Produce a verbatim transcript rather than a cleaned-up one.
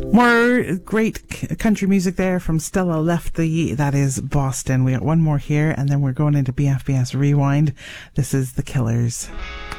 More great c- country music there from Stella Lefty. That is Boston. We got one more here, and then we're going into B F B S Rewind. This is The Killers.